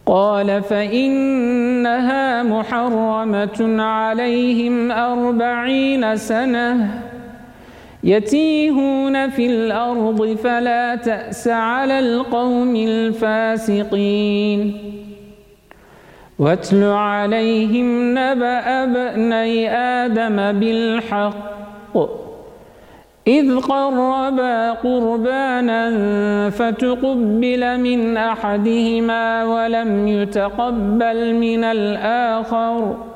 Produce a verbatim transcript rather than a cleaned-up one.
قال فإنها محرمة عليهم أربعين سنة يتيهون في الأرض فلا تأس على القوم الفاسقين واتل عليهم نبأ ابني آدم بالحق إذ قربا قربانا فتقبل من أحدهما ولم يتقبل من الآخر